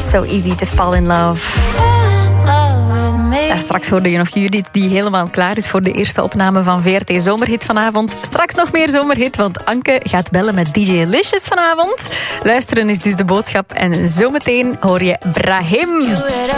So easy to fall in love. Daar straks hoorde je nog Judith, die helemaal klaar is voor de eerste opname van VRT Zomerhit vanavond. Straks nog meer Zomerhit, want Anke gaat bellen met DJ Licious vanavond. Luisteren is dus de boodschap en zometeen hoor je Brahim.